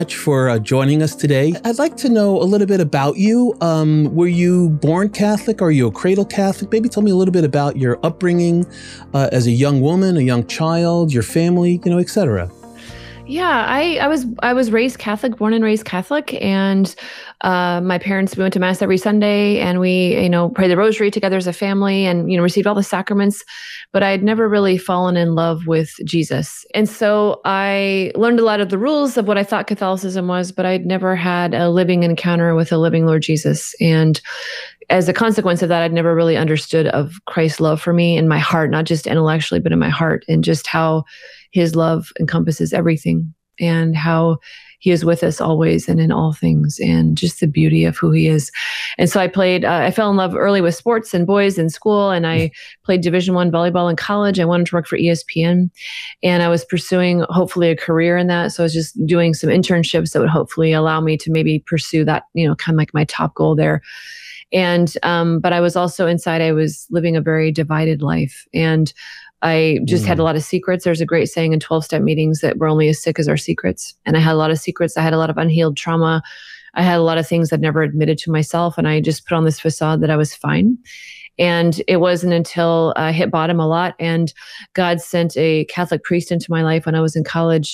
much for joining us today. I'd like to know a little bit about you. Were you born Catholic? Are you a cradle Catholic? Maybe tell me a little bit about your upbringing as a young woman, a young child, your family, et cetera. Yeah, I was raised Catholic, born and raised Catholic, and my parents, we went to Mass every Sunday, and we prayed the Rosary together as a family, and received all the sacraments. But I had never really fallen in love with Jesus, and so I learned a lot of the rules of what I thought Catholicism was, but I'd never had a living encounter with a living Lord Jesus, and as a consequence of that, I'd never really understood of Christ's love for me in my heart, not just intellectually, but in my heart, and just how His love encompasses everything, and how He is with us always and in all things, and just the beauty of who He is. And so I fell in love early with sports and boys in school, and I played Division I volleyball in college. I wanted to work for ESPN, and I was pursuing hopefully a career in that. So I was just doing some internships that would hopefully allow me to maybe pursue that, kind of like my top goal there. And, but I was also inside, I was living a very divided life, and I just had a lot of secrets. There's a great saying in 12-step meetings that we're only as sick as our secrets. And I had a lot of secrets. I had a lot of unhealed trauma. I had a lot of things I'd never admitted to myself. And I just put on this facade that I was fine. And it wasn't until I hit bottom a lot, and God sent a Catholic priest into my life when I was in college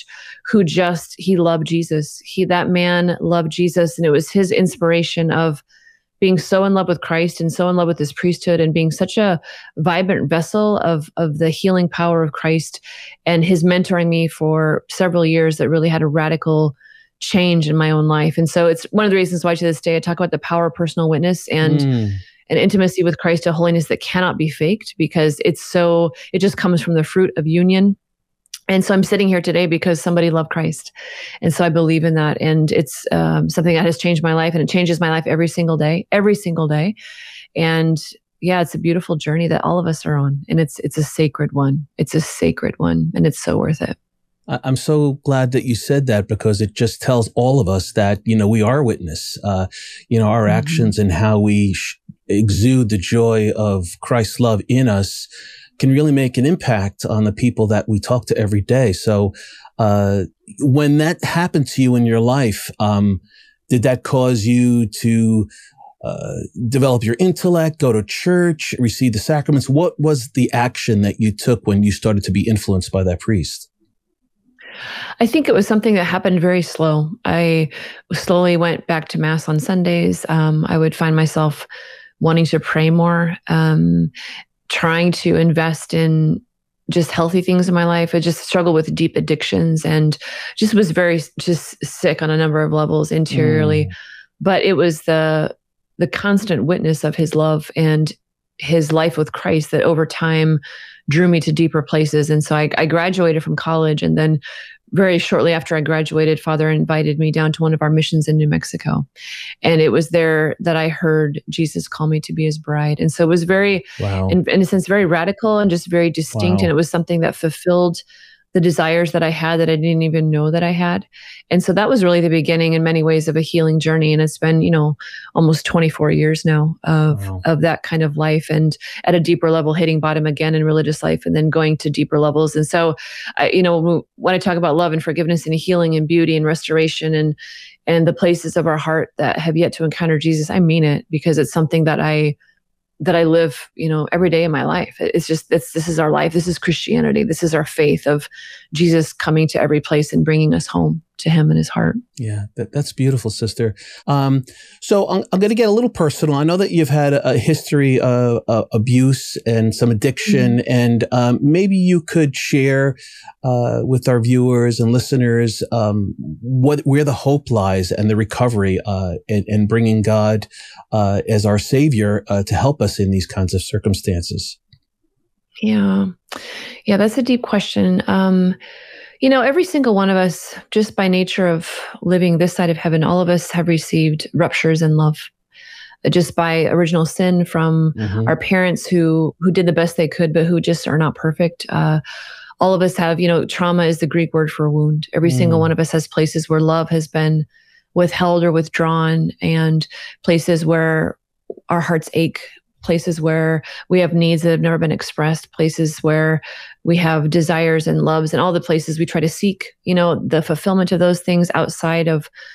he loved Jesus. That man loved Jesus. And it was his inspiration of being so in love with Christ and so in love with his priesthood, and being such a vibrant vessel of the healing power of Christ, and his mentoring me for several years that really had a radical change in my own life. And so it's one of the reasons why to this day I talk about the power of personal witness and an intimacy with Christ, a holiness that cannot be faked, because it just comes from the fruit of union. And so I'm sitting here today because somebody loved Christ. And so I believe in that. And it's something that has changed my life, and it changes my life every single day. And yeah, it's a beautiful journey that all of us are on. And it's a sacred one. It's a sacred one. And it's so worth it. I'm so glad that you said that, because it just tells all of us that, we are a witness, our actions and how we exude the joy of Christ's love in us can really make an impact on the people that we talk to every day. So, when that happened to you in your life, did that cause you to, develop your intellect, go to church, receive the sacraments? What was the action that you took when you started to be influenced by that priest? I think it was something that happened very slow. I slowly went back to Mass on Sundays. I would find myself wanting to pray more, trying to invest in just healthy things in my life. I just struggled with deep addictions, and just was very sick on a number of levels interiorly. But it was the constant witness of his love and his life with Christ that over time drew me to deeper places. And so I graduated from college, and then very shortly after I graduated, Father invited me down to one of our missions in New Mexico. And it was there that I heard Jesus call me to be his bride. And so it was very, in a sense, very radical and just very distinct. And it was something that fulfilled the desires that I had that I didn't even know that I had. And so that was really the beginning in many ways of a healing journey. And it's been, almost 24 years now of that kind of life, and at a deeper level, hitting bottom again in religious life, and then going to deeper levels. And so, when I talk about love and forgiveness and healing and beauty and restoration and the places of our heart that have yet to encounter Jesus, I mean it, because it's something that I live, every day in my life. This is our life. This is Christianity. This is our faith of Jesus coming to every place and bringing us home to him and his heart. Yeah, that's beautiful, sister. So I'm going to get a little personal. I know that you've had a history of abuse and some addiction, and maybe you could share with our viewers and listeners where the hope lies and the recovery and bringing God as our Savior to help us in these kinds of circumstances. Yeah, that's a deep question. Every single one of us, just by nature of living this side of heaven, all of us have received ruptures in love, just by original sin from our parents who did the best they could, but who just are not perfect. All of us have, trauma is the Greek word for wound. Every single one of us has places where love has been withheld or withdrawn, and places where our hearts ache places where we have needs that have never been expressed, places where we have desires and loves, and all the places we try to seek, the fulfillment of those things outside of